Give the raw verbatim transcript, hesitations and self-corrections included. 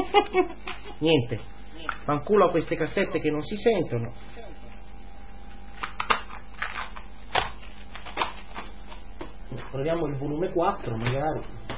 Niente, fanculo a queste cassette che non si sentono. Proviamo il volume quattro magari.